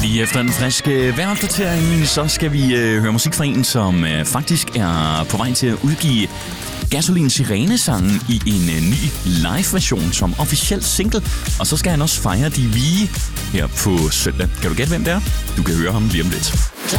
Lige efter en frisk vejropdatering, så skal vi høre musik fra en, som faktisk er på vej til at udgive Gasolin Sirene-sangen i en ny live-version som officiel single. Og så skal han også fejre de vige her på søndag. Kan du gætte, hvem det er? Du kan høre ham lige om lidt. Der